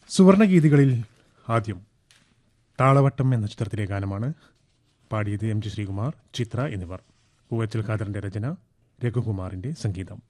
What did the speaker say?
സുവർണഗീതികളിൽ ആദ്യം താളവട്ടം എന്ന ചിത്രത്തിലെ ഗാനമാണ് പാടിയത്. എം ജി ശ്രീകുമാർ, ചിത്ര എന്നിവർ. പൂവച്ചൽ ഖാദറിന്റെ രചന, രഘുകുമാറിന്റെ സംഗീതം.